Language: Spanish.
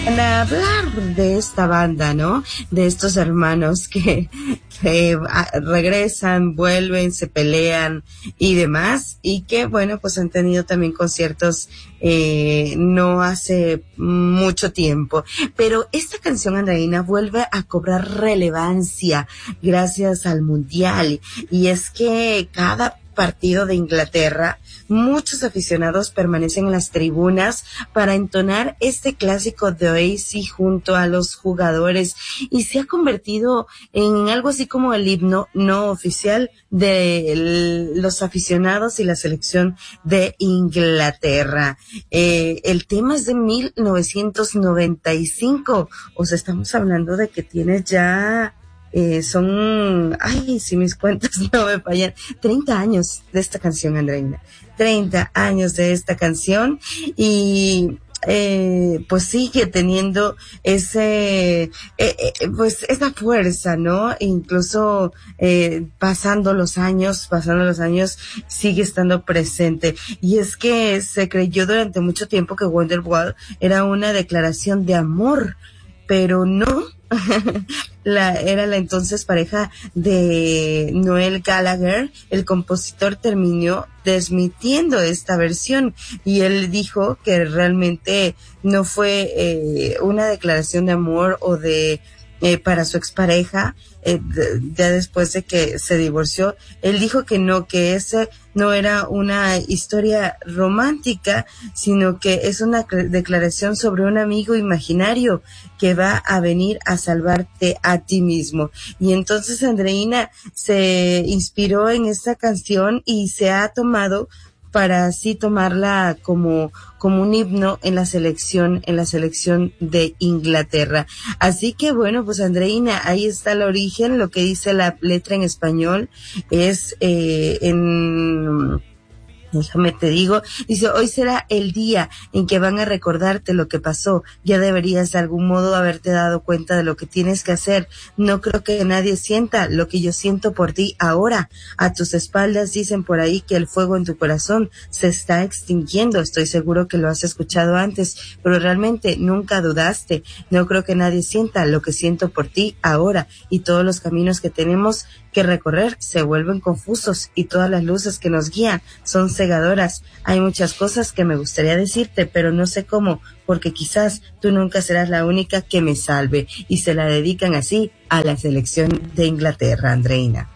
Para hablar de esta banda, ¿no? De estos hermanos que regresan, vuelven, se pelean y demás, y que, bueno, pues han tenido también conciertos no hace mucho tiempo. Pero esta canción, Andreina, vuelve a cobrar relevancia gracias al Mundial, y es que cada partido de Inglaterra, muchos aficionados permanecen en las tribunas para entonar este clásico de Oasis junto a los jugadores, y se ha convertido en algo así como el himno no oficial de los aficionados y la selección de Inglaterra. El tema es de 1995, o sea, estamos hablando de que tiene ya si mis cuentas no me fallan, 30 años de esta canción, Andreina. 30 años de esta canción, y pues sigue teniendo pues esa fuerza, ¿no? Incluso pasando los años, sigue estando presente. Y es que se creyó durante mucho tiempo que Wonderwall era una declaración de amor, pero no. Era la entonces pareja de Noel Gallagher. El compositor terminó desmintiendo esta versión, y él dijo que realmente no fue una declaración de amor o de para su expareja, ya después de que se divorció. Él dijo que ese no era una historia romántica, sino que es una declaración sobre un amigo imaginario que va a venir a salvarte a ti mismo. Y entonces Andreina se inspiró en esta canción y se ha tomado para así tomarla como un himno en la selección de Inglaterra. Así que bueno, pues Andreina, ahí está el origen. Lo que dice la letra en español es déjame te digo, dice: hoy será el día en que van a recordarte lo que pasó. Ya deberías de algún modo haberte dado cuenta de lo que tienes que hacer. No creo que nadie sienta lo que yo siento por ti ahora. A tus espaldas dicen por ahí que el fuego en tu corazón se está extinguiendo. Estoy seguro que lo has escuchado antes, pero realmente nunca dudaste. No creo que nadie sienta lo que siento por ti ahora, y todos los caminos que tenemos que recorrer se vuelven confusos, y todas las luces que nos guían son cegadoras. Hay muchas cosas que me gustaría decirte, pero no sé cómo, porque quizás tú nunca serás la única que me salve. Y se la dedican así a la selección de Inglaterra, Andreina.